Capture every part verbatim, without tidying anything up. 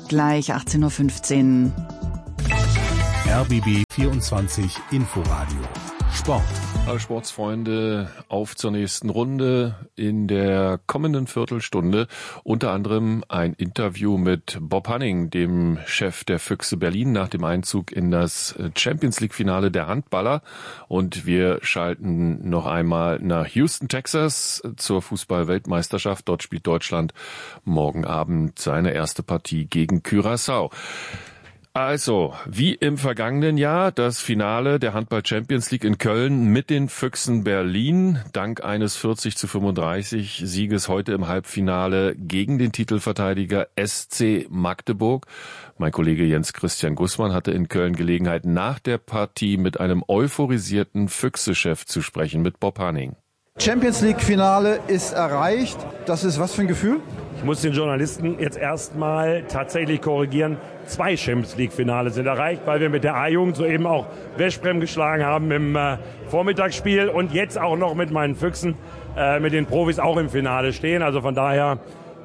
gleich achtzehn Uhr fünfzehn. R B B vierundzwanzig Inforadio Sport. Alle Sportsfreunde, auf zur nächsten Runde. In der kommenden Viertelstunde unter anderem ein Interview mit Bob Hanning, dem Chef der Füchse Berlin, nach dem Einzug in das Champions-League-Finale der Handballer. Und wir schalten noch einmal nach Houston, Texas zur Fußball-Weltmeisterschaft. Dort spielt Deutschland morgen Abend seine erste Partie gegen Curaçao. Also, wie im vergangenen Jahr, das Finale der Handball-Champions League in Köln mit den Füchsen Berlin. Dank eines vierzig zu fünfunddreißig Sieges heute im Halbfinale gegen den Titelverteidiger S C Magdeburg. Mein Kollege Jens Christian Gussmann hatte in Köln Gelegenheit, nach der Partie mit einem euphorisierten Füchse-Chef zu sprechen, mit Bob Hanning. Champions League Finale ist erreicht. Das ist was für ein Gefühl? Ich muss den Journalisten jetzt erstmal tatsächlich korrigieren. Zwei Champions League Finale sind erreicht, weil wir mit der A-Jugend soeben auch Westbrem geschlagen haben im äh, Vormittagsspiel und jetzt auch noch mit meinen Füchsen, äh, mit den Profis auch im Finale stehen. Also von daher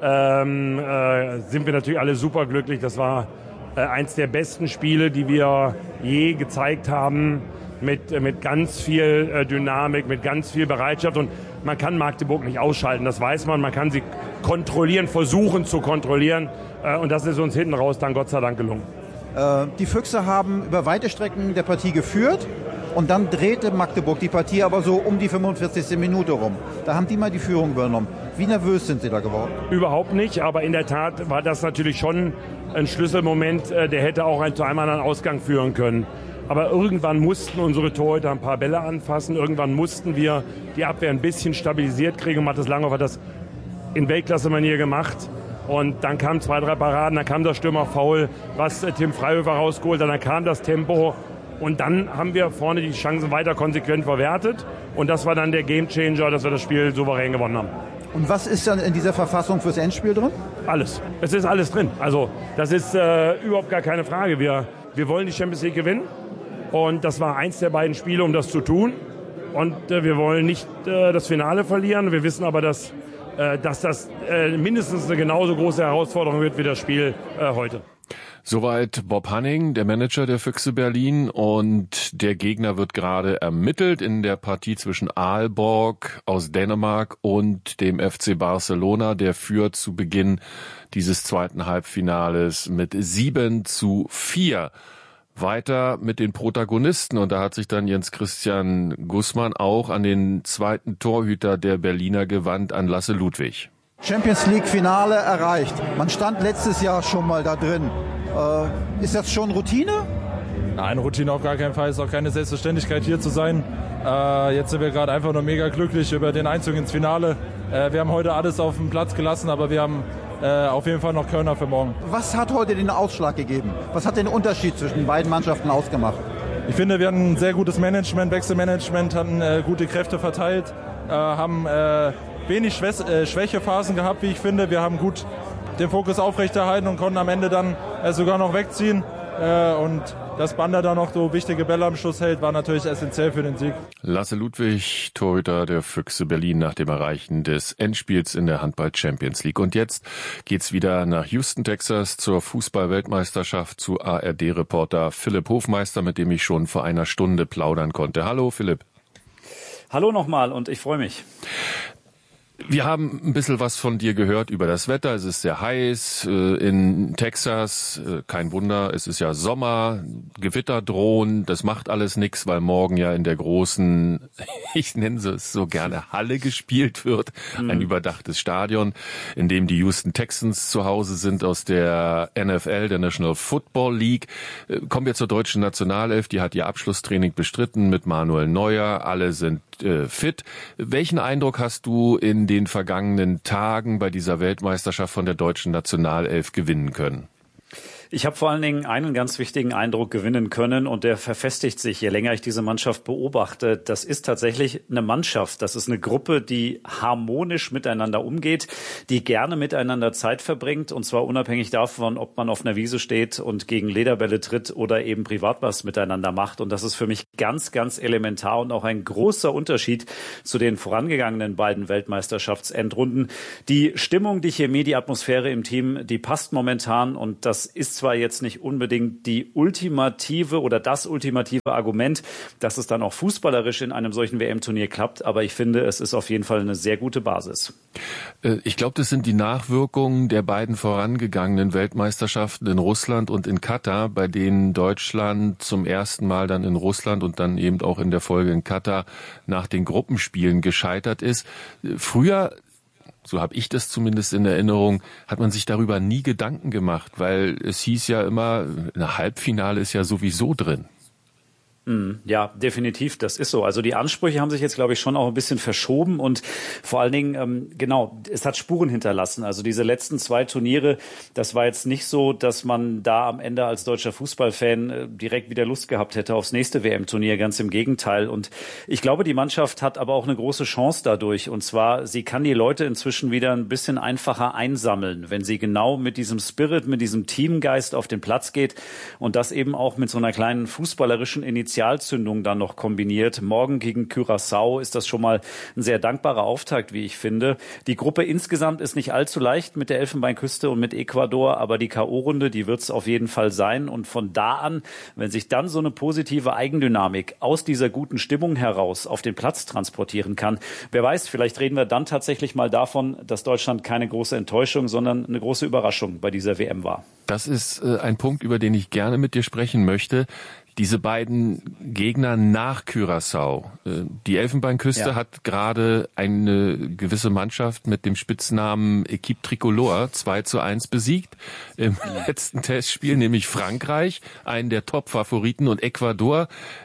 ähm, äh, sind wir natürlich alle super glücklich. Das war äh, eins der besten Spiele, die wir je gezeigt haben. Mit, mit ganz viel äh, Dynamik, mit ganz viel Bereitschaft. Und man kann Magdeburg nicht ausschalten, das weiß man. Man kann sie kontrollieren, versuchen zu kontrollieren. Äh, und das ist uns hinten raus dann Gott sei Dank gelungen. Äh, die Füchse haben über weite Strecken der Partie geführt. Und dann drehte Magdeburg die Partie aber so um die fünfundvierzigste Minute rum. Da haben die mal die Führung übernommen. Wie nervös sind Sie da geworden? Überhaupt nicht, aber in der Tat war das natürlich schon ein Schlüsselmoment. Äh, der hätte auch ein, zu einem anderen Ausgang führen können. Aber irgendwann mussten unsere Torhüter ein paar Bälle anfassen. Irgendwann mussten wir die Abwehr ein bisschen stabilisiert kriegen. Und Mathis Langhoff hat das in Weltklasse-Manier gemacht. Und dann kamen zwei, drei Paraden. Dann kam das Stürmerfoul, was Tim Freihöfer rausgeholt hat. Dann kam das Tempo. Und dann haben wir vorne die Chancen weiter konsequent verwertet. Und das war dann der Gamechanger, dass wir das Spiel souverän gewonnen haben. Und was ist dann in dieser Verfassung fürs Endspiel drin? Alles. Es ist alles drin. Also das ist äh, überhaupt gar keine Frage. Wir, wir wollen die Champions League gewinnen. Und das war eins der beiden Spiele, um das zu tun. Und äh, wir wollen nicht äh, das Finale verlieren. Wir wissen aber, dass, äh, dass das äh, mindestens eine genauso große Herausforderung wird wie das Spiel äh, heute. Soweit Bob Hanning, der Manager der Füchse Berlin. Und der Gegner wird gerade ermittelt in der Partie zwischen Aalborg aus Dänemark und dem F C Barcelona. Der führt zu Beginn dieses zweiten Halbfinales mit sieben zu vier. Weiter mit den Protagonisten, und da hat sich dann Jens Christian Gussmann auch an den zweiten Torhüter der Berliner gewandt, an Lasse Ludwig. Champions League Finale erreicht. Man stand letztes Jahr schon mal da drin. Äh, ist das schon Routine? Nein, Routine auf gar keinen Fall. Ist auch keine Selbstverständlichkeit, hier zu sein. Äh, jetzt sind wir gerade einfach nur mega glücklich über den Einzug ins Finale. Äh, wir haben heute alles auf den Platz gelassen, aber wir haben Äh, auf jeden Fall noch Kölner für morgen. Was hat heute den Ausschlag gegeben? Was hat den Unterschied zwischen beiden Mannschaften ausgemacht? Ich finde, wir hatten ein sehr gutes Management, Wechselmanagement, hatten äh, gute Kräfte verteilt, äh, haben äh, wenig Schwä- äh, Schwächephasen gehabt, wie ich finde. Wir haben gut den Fokus aufrechterhalten und konnten am Ende dann äh, sogar noch wegziehen. Äh, und dass Banda da noch so wichtige Bälle am Schluss hält, war natürlich essentiell für den Sieg. Lasse Ludwig, Torhüter der Füchse Berlin, nach dem Erreichen des Endspiels in der Handball-Champions League. Und jetzt geht's wieder nach Houston, Texas, zur Fußball-Weltmeisterschaft, zu A R D-Reporter Philipp Hofmeister, mit dem ich schon vor einer Stunde plaudern konnte. Hallo Philipp. Hallo nochmal und ich freue mich. Wir haben ein bisschen was von dir gehört über das Wetter. Es ist sehr heiß in Texas. Kein Wunder, es ist ja Sommer, Gewitter drohen. Das macht alles nichts, weil morgen ja in der großen, ich nenne es so gerne, Halle gespielt wird. Mhm. Ein überdachtes Stadion, in dem die Houston Texans zu Hause sind aus der N F L, der National Football League. Kommen wir zur deutschen Nationalelf. Die hat ihr Abschlusstraining bestritten mit Manuel Neuer. Alle sind äh, fit. Welchen Eindruck hast du in den vergangenen Tagen bei dieser Weltmeisterschaft von der deutschen Nationalelf gewinnen können? Ich habe vor allen Dingen einen ganz wichtigen Eindruck gewinnen können und der verfestigt sich, je länger ich diese Mannschaft beobachte. Das ist tatsächlich eine Mannschaft. Das ist eine Gruppe, die harmonisch miteinander umgeht, die gerne miteinander Zeit verbringt und zwar unabhängig davon, ob man auf einer Wiese steht und gegen Lederbälle tritt oder eben privat was miteinander macht. Und das ist für mich ganz, ganz elementar und auch ein großer Unterschied zu den vorangegangenen beiden Weltmeisterschaftsendrunden. Die Stimmung, die Chemie, die Atmosphäre im Team, die passt momentan und das ist zwar jetzt nicht unbedingt die ultimative oder das ultimative Argument, dass es dann auch fußballerisch in einem solchen W M-Turnier klappt, aber ich finde, es ist auf jeden Fall eine sehr gute Basis. Ich glaube, das sind die Nachwirkungen der beiden vorangegangenen Weltmeisterschaften in Russland und in Katar, bei denen Deutschland zum ersten Mal dann in Russland und dann eben auch in der Folge in Katar nach den Gruppenspielen gescheitert ist. Früher, so habe ich das zumindest in Erinnerung, hat man sich darüber nie Gedanken gemacht, weil es hieß ja immer, ein Halbfinale ist ja sowieso drin. Ja, definitiv, das ist so. Also die Ansprüche haben sich jetzt, glaube ich, schon auch ein bisschen verschoben und vor allen Dingen, ähm, genau, es hat Spuren hinterlassen. Also diese letzten zwei Turniere, das war jetzt nicht so, dass man da am Ende als deutscher Fußballfan äh, direkt wieder Lust gehabt hätte aufs nächste W M-Turnier, ganz im Gegenteil. Und ich glaube, die Mannschaft hat aber auch eine große Chance dadurch. Und zwar, sie kann die Leute inzwischen wieder ein bisschen einfacher einsammeln, wenn sie genau mit diesem Spirit, mit diesem Teamgeist auf den Platz geht und das eben auch mit so einer kleinen fußballerischen Initiative Initialzündung dann noch kombiniert. Morgen gegen Curaçao ist das schon mal ein sehr dankbarer Auftakt, wie ich finde. Die Gruppe insgesamt ist nicht allzu leicht mit der Elfenbeinküste und mit Ecuador, aber die K O-Runde, die wird es auf jeden Fall sein. Und von da an, wenn sich dann so eine positive Eigendynamik aus dieser guten Stimmung heraus auf den Platz transportieren kann, wer weiß, vielleicht reden wir dann tatsächlich mal davon, dass Deutschland keine große Enttäuschung, sondern eine große Überraschung bei dieser W M war. Das ist äh, ein Punkt, über den ich gerne mit dir sprechen möchte. Diese beiden Gegner nach Curaçao. Die Elfenbeinküste ja. hat gerade eine gewisse Mannschaft mit dem Spitznamen Equipe Tricolore zwei zu eins besiegt. Im letzten Testspiel, nämlich Frankreich, einen der Top-Favoriten, und Ecuador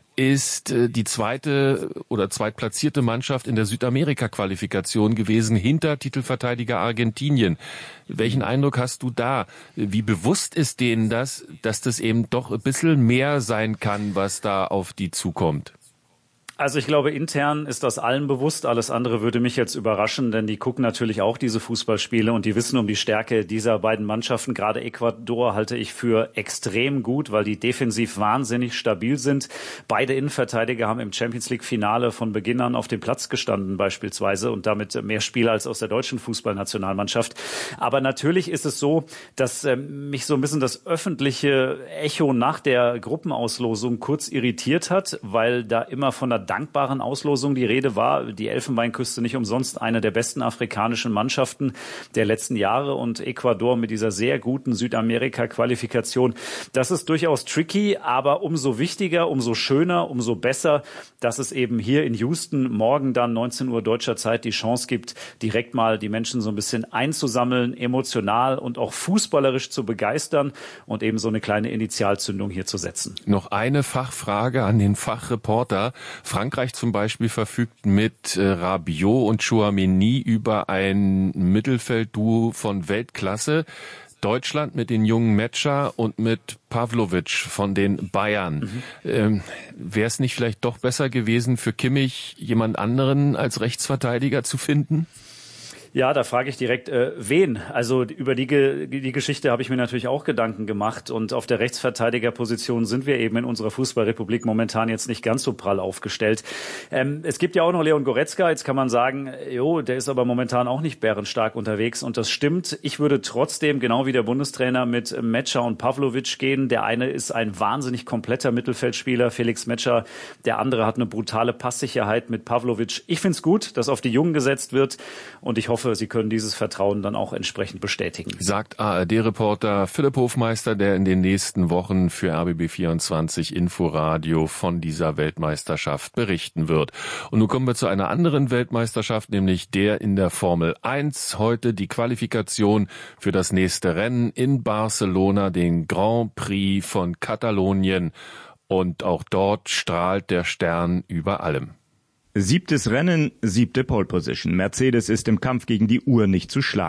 ist die zweite oder zweitplatzierte Mannschaft in der Südamerika-Qualifikation gewesen, hinter Titelverteidiger Argentinien. Welchen Eindruck hast du da? Wie bewusst ist denen das, dass das eben doch ein bisschen mehr sein kann, was da auf die zukommt? Also ich glaube, intern ist das allen bewusst. Alles andere würde mich jetzt überraschen, denn die gucken natürlich auch diese Fußballspiele und die wissen um die Stärke dieser beiden Mannschaften. Gerade Ecuador halte ich für extrem gut, weil die defensiv wahnsinnig stabil sind. Beide Innenverteidiger haben im Champions-League-Finale von Beginn an auf dem Platz gestanden beispielsweise und damit mehr Spieler als aus der deutschen Fußballnationalmannschaft. Aber natürlich ist es so, dass äh, mich so ein bisschen das öffentliche Echo nach der Gruppenauslosung kurz irritiert hat, weil da immer von der dankbaren Auslosung die Rede war. Die Elfenbeinküste nicht umsonst eine der besten afrikanischen Mannschaften der letzten Jahre und Ecuador mit dieser sehr guten Südamerika-Qualifikation. Das ist durchaus tricky, aber umso wichtiger, umso schöner, umso besser, dass es eben hier in Houston morgen dann neunzehn Uhr deutscher Zeit die Chance gibt, direkt mal die Menschen so ein bisschen einzusammeln, emotional und auch fußballerisch zu begeistern und eben so eine kleine Initialzündung hier zu setzen. Noch eine Fachfrage an den Fachreporter. Frankreich zum Beispiel verfügt mit äh, Rabiot und Tchouaméni über ein Mittelfeldduo von Weltklasse. Deutschland mit den jungen Metscher und mit Pavlovic von den Bayern. Mhm. Ähm, wäre es nicht vielleicht doch besser gewesen, für Kimmich jemand anderen als Rechtsverteidiger zu finden? Ja, da frage ich direkt, äh, wen? Also über die, die Geschichte habe ich mir natürlich auch Gedanken gemacht und auf der Rechtsverteidigerposition sind wir eben in unserer Fußballrepublik momentan jetzt nicht ganz so prall aufgestellt. Ähm, es gibt ja auch noch Leon Goretzka, jetzt kann man sagen, jo, der ist aber momentan auch nicht bärenstark unterwegs und das stimmt. Ich würde trotzdem, genau wie der Bundestrainer, mit Metscher und Pavlovic gehen. Der eine ist ein wahnsinnig kompletter Mittelfeldspieler, Felix Metscher, der andere hat eine brutale Passsicherheit mit Pavlovic. Ich finde es gut, dass auf die Jungen gesetzt wird und ich hoffe, Sie können dieses Vertrauen dann auch entsprechend bestätigen. Sagt A R D-Reporter Philipp Hofmeister, der in den nächsten Wochen für R B B vierundzwanzig Inforadio von dieser Weltmeisterschaft berichten wird. Und nun kommen wir zu einer anderen Weltmeisterschaft, nämlich der in der Formel eins. Heute die Qualifikation für das nächste Rennen in Barcelona, den Grand Prix von Katalonien. Und auch dort strahlt der Stern über allem. Siebtes Rennen, siebte Pole Position. Mercedes ist im Kampf gegen die Uhr nicht zu schlagen.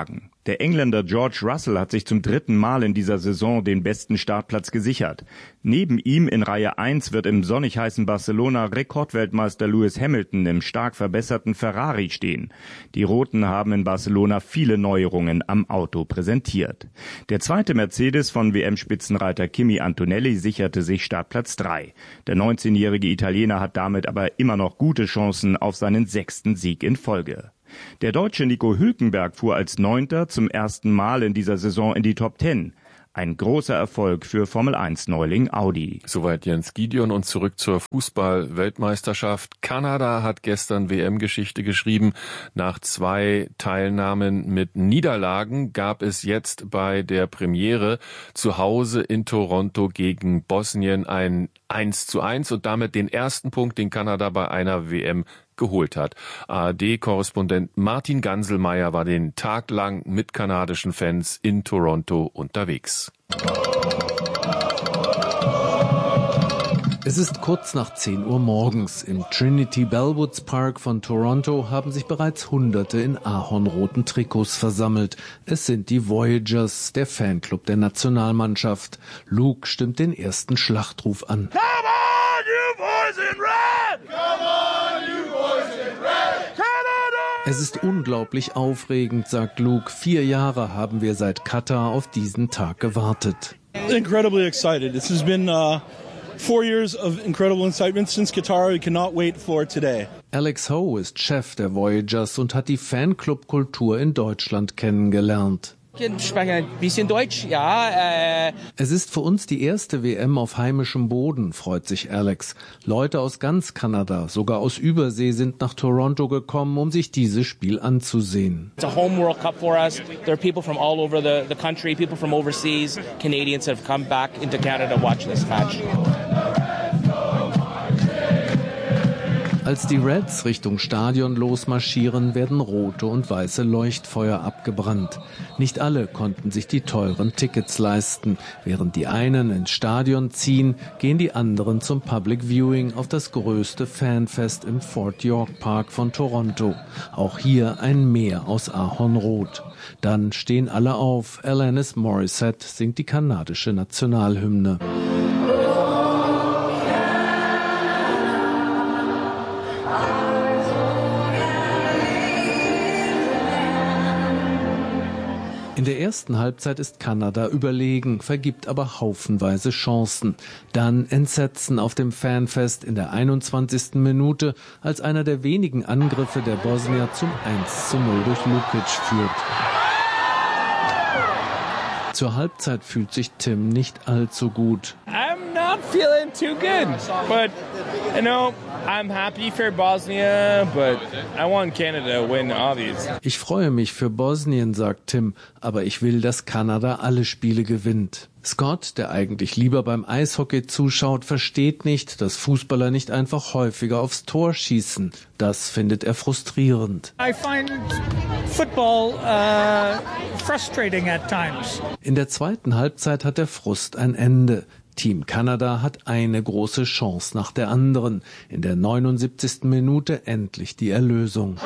Der Engländer George Russell hat sich zum dritten Mal in dieser Saison den besten Startplatz gesichert. Neben ihm in Reihe eins wird im sonnig heißen Barcelona Rekordweltmeister Lewis Hamilton im stark verbesserten Ferrari stehen. Die Roten haben in Barcelona viele Neuerungen am Auto präsentiert. Der zweite Mercedes von W M-Spitzenreiter Kimi Antonelli sicherte sich Startplatz drei. Der neunzehnjährige Italiener hat damit aber immer noch gute Chancen auf seinen sechsten Sieg in Folge. Der Deutsche Nico Hülkenberg fuhr als Neunter zum ersten Mal in dieser Saison in die Top Ten. Ein großer Erfolg für Formel eins Neuling Audi. Soweit Jens Gideon und zurück zur Fußball-Weltmeisterschaft. Kanada hat gestern W M-Geschichte geschrieben. Nach zwei Teilnahmen mit Niederlagen gab es jetzt bei der Premiere zu Hause in Toronto gegen Bosnien ein eins zu eins und damit den ersten Punkt, den Kanada bei einer W M geholt hat. A R D-Korrespondent Martin Ganselmeier war den Tag lang mit kanadischen Fans in Toronto unterwegs. Es ist kurz nach zehn Uhr morgens. Im Trinity Bellwoods Park von Toronto haben sich bereits Hunderte in ahornroten Trikots versammelt. Es sind die Voyagers, der Fanclub der Nationalmannschaft. Luke stimmt den ersten Schlachtruf an. Come on, you boys in red! Come on, you boys in red! Canada! Es ist unglaublich aufregend, sagt Luke. Vier Jahre haben wir seit Katar auf diesen Tag gewartet. Incredibly excited. This has been uh Four years of incredible excitement since Qatar. We cannot wait for today. Alex Ho ist Chef der Voyagers und hat die Fanclub-Kultur in Deutschland kennengelernt. Ich spreche ein bisschen Deutsch, ja. Äh. Es ist für uns die erste W M auf heimischem Boden, freut sich Alex. Leute aus ganz Kanada, sogar aus Übersee, sind nach Toronto gekommen, um sich dieses Spiel anzusehen. It's a home World Cup for us. There are people from all over the, the country, people from overseas, Canadians have come back into Canada to watch this match. Als die Reds Richtung Stadion losmarschieren, werden rote und weiße Leuchtfeuer abgebrannt. Nicht alle konnten sich die teuren Tickets leisten. Während die einen ins Stadion ziehen, gehen die anderen zum Public Viewing auf das größte Fanfest im Fort York Park von Toronto. Auch hier ein Meer aus Ahornrot. Dann stehen alle auf. Alanis Morissette singt die kanadische Nationalhymne. In der ersten Halbzeit ist Kanada überlegen, vergibt aber haufenweise Chancen. Dann Entsetzen auf dem Fanfest in der einundzwanzigsten Minute, als einer der wenigen Angriffe der Bosnier zum eins zu null durch Lukic führt. Zur Halbzeit fühlt sich Tim nicht allzu gut. I'm not feeling too good, but you know, I'm happy for Bosnia, but I want Canada to win all these. Ich freue mich für Bosnien, sagt Tim, aber ich will, dass Kanada alle Spiele gewinnt. Scott, der eigentlich lieber beim Eishockey zuschaut, versteht nicht, dass Fußballer nicht einfach häufiger aufs Tor schießen. Das findet er frustrierend. I find football uh, frustrating at times. In der zweiten Halbzeit hat der Frust ein Ende. Team Kanada hat eine große Chance nach der anderen. In der neunundsiebzigsten Minute endlich die Erlösung.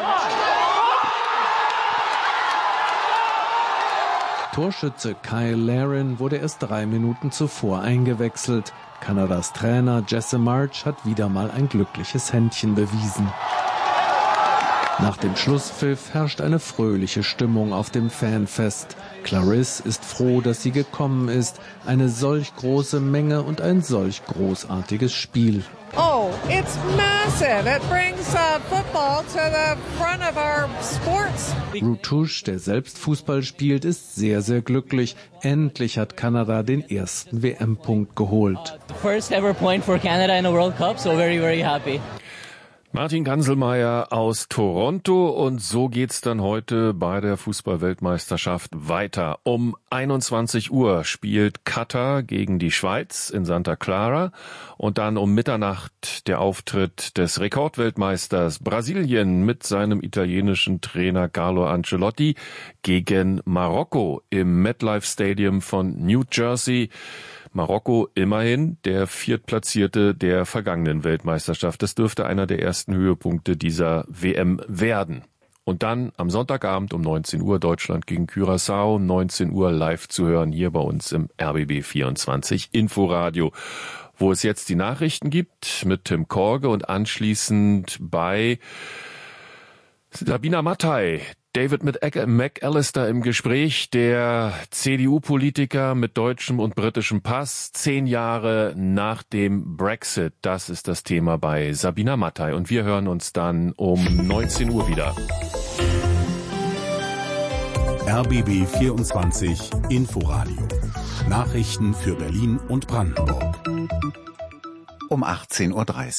Torschütze Kyle Larin wurde erst drei Minuten zuvor eingewechselt. Kanadas Trainer Jesse March hat wieder mal ein glückliches Händchen bewiesen. Nach dem Schlusspfiff herrscht eine fröhliche Stimmung auf dem Fanfest. Clarisse ist froh, dass sie gekommen ist. Eine solch große Menge und ein solch großartiges Spiel. Oh, it's massive. It brings uh, football to the front of our sports. Routouche, der selbst Fußball spielt, ist sehr, sehr glücklich. Endlich hat Kanada den ersten W M-Punkt geholt. The first ever point for Canada in a World Cup, so very, very happy. Martin Ganselmeier aus Toronto, und so geht's dann heute bei der Fußball-Weltmeisterschaft weiter. Um einundzwanzig Uhr spielt Katar gegen die Schweiz in Santa Clara und dann um Mitternacht der Auftritt des Rekordweltmeisters Brasilien mit seinem italienischen Trainer Carlo Ancelotti gegen Marokko im MetLife Stadium von New Jersey. Marokko immerhin der Viertplatzierte der vergangenen Weltmeisterschaft. Das dürfte einer der ersten Höhepunkte dieser W M werden. Und dann am Sonntagabend um neunzehn Uhr Deutschland gegen Curaçao, neunzehn Uhr live zu hören hier bei uns im R B B vierundzwanzig Inforadio, wo es jetzt die Nachrichten gibt mit Tim Korge und anschließend bei Sabina Mattei, David McAllister im Gespräch, der C D U-Politiker mit deutschem und britischem Pass, zehn Jahre nach dem Brexit. Das ist das Thema bei Sabina Mattei. Und wir hören uns dann um neunzehn Uhr wieder. R B B vierundzwanzig Inforadio. Nachrichten für Berlin und Brandenburg. Um achtzehn Uhr dreißig.